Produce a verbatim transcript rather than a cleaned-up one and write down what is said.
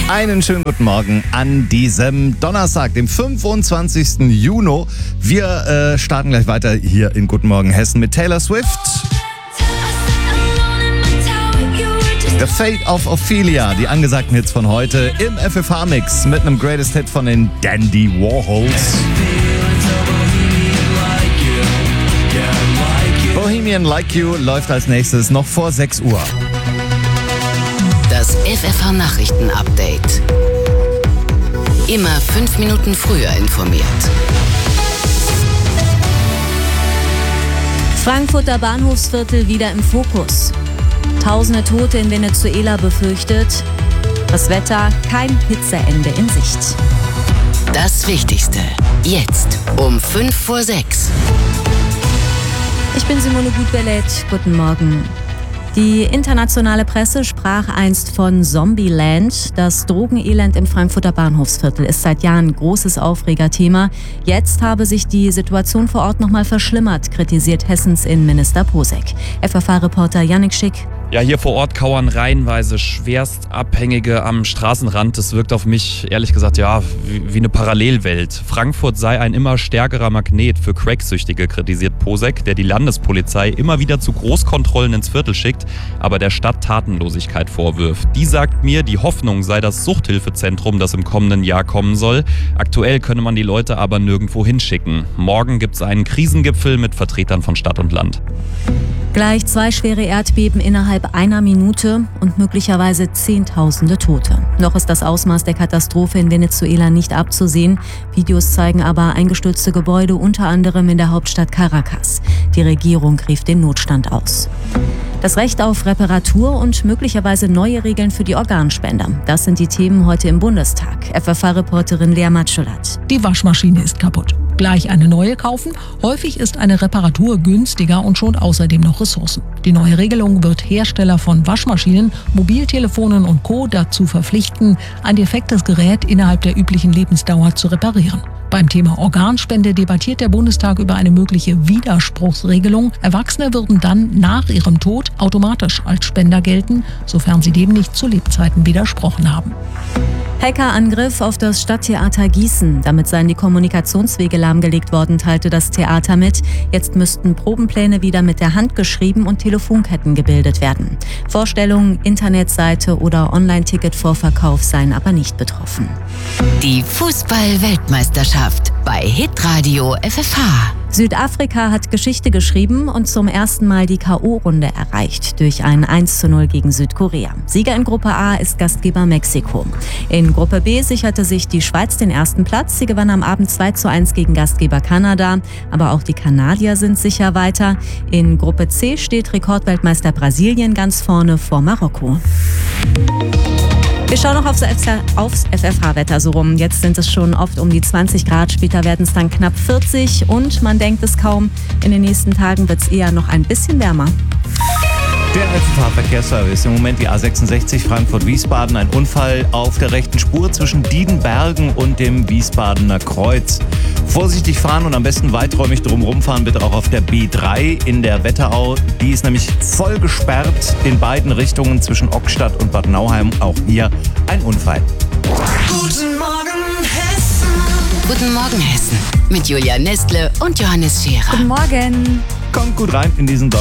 Einen schönen guten Morgen an diesem Donnerstag, dem fünfundzwanzigsten Juni. Wir äh, starten gleich weiter hier in Guten Morgen Hessen mit Taylor Swift. The Fate of Ophelia, die angesagten Hits von heute im F F H-Mix mit einem Greatest Hit von den Dandy Warhols. Bohemian Like You läuft als nächstes noch vor sechs Uhr. Das F F H-Nachrichten-Update. Immer fünf Minuten früher informiert. Frankfurter Bahnhofsviertel wieder im Fokus. Tausende Tote in Venezuela befürchtet. Das Wetter, kein Hitzeende in Sicht. Das Wichtigste. Jetzt um fünf vor sechs. Ich bin Simone Gutbellet. Guten Morgen. Die internationale Presse sprach einst von Zombieland. Das Drogenelend im Frankfurter Bahnhofsviertel ist seit Jahren großes Aufregerthema. Jetzt habe sich die Situation vor Ort nochmal verschlimmert, kritisiert Hessens Innenminister Posek. F F H-Reporter Yannick Schick. Ja, hier vor Ort kauern reihenweise Schwerstabhängige am Straßenrand. Das wirkt auf mich, ehrlich gesagt, ja, wie, wie eine Parallelwelt. Frankfurt sei ein immer stärkerer Magnet für Cracksüchtige, kritisiert Posek, der die Landespolizei immer wieder zu Großkontrollen ins Viertel schickt, aber der Stadt Tatenlosigkeit vorwirft. Die sagt mir, die Hoffnung sei das Suchthilfezentrum, das im kommenden Jahr kommen soll. Aktuell könne man die Leute aber nirgendwo hinschicken. Morgen gibt es einen Krisengipfel mit Vertretern von Stadt und Land. Gleich zwei schwere Erdbeben innerhalb einer Minute und möglicherweise Zehntausende Tote. Noch ist das Ausmaß der Katastrophe in Venezuela nicht abzusehen. Videos zeigen aber eingestürzte Gebäude, unter anderem in der Hauptstadt Caracas. Die Regierung rief den Notstand aus. Das Recht auf Reparatur und möglicherweise neue Regeln für die Organspender. Das sind die Themen heute im Bundestag. F F H-Reporterin Lea Matschulat. Die Waschmaschine ist kaputt. Gleich eine neue kaufen? Häufig ist eine Reparatur günstiger und schont außerdem noch Ressourcen. Die neue Regelung wird Hersteller von Waschmaschinen, Mobiltelefonen und Co. dazu verpflichten, ein defektes Gerät innerhalb der üblichen Lebensdauer zu reparieren. Beim Thema Organspende debattiert der Bundestag über eine mögliche Widerspruchsregelung. Erwachsene würden dann nach ihrem Tod automatisch als Spender gelten, sofern sie dem nicht zu Lebzeiten widersprochen haben. Hackerangriff auf das Stadttheater Gießen. Damit seien die Kommunikationswege lahmgelegt worden, teilte das Theater mit. Jetzt müssten Probenpläne wieder mit der Hand geschrieben und Telefonketten gebildet werden. Vorstellungen, Internetseite oder Online-Ticket-Vorverkauf seien aber nicht betroffen. Die Fußball-Weltmeisterschaft bei Hitradio F F H. Südafrika hat Geschichte geschrieben und zum ersten Mal die K O-Runde erreicht durch ein eins zu null gegen Südkorea. Sieger in Gruppe A ist Gastgeber Mexiko. In Gruppe B sicherte sich die Schweiz den ersten Platz. Sie gewann am Abend zwei zu eins gegen Gastgeber Kanada. Aber auch die Kanadier sind sicher weiter. In Gruppe C steht Rekordweltmeister Brasilien ganz vorne vor Marokko. Wir schauen noch aufs F F H-Wetter so rum. Jetzt sind es schon oft um die zwanzig Grad, später werden es dann knapp vierzig und man denkt es kaum, in den nächsten Tagen wird es eher noch ein bisschen wärmer. Der F F H-Verkehrsservice, im Moment die A sechsundsechzig Frankfurt-Wiesbaden, ein Unfall auf der rechten Spur zwischen Diedenbergen und dem Wiesbadener Kreuz. Vorsichtig fahren und am besten weiträumig drumherum fahren, bitte auch auf der B drei in der Wetterau. Die ist nämlich voll gesperrt in beiden Richtungen zwischen Ockstadt und Bad Nauheim. Auch hier ein Unfall. Guten Morgen Hessen. Guten Morgen Hessen mit Julia Nestle und Johannes Scherer. Guten Morgen. Kommt gut rein in diesen